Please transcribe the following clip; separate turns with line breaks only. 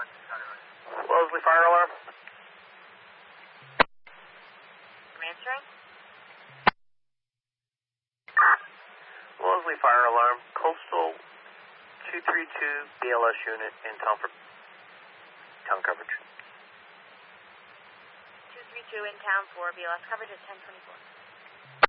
Wellesley fire alarm.
I'm answering.
Wellesley fire alarm. Coastal 232 BLS unit in town coverage.
232 in town for BLS coverage at 1024.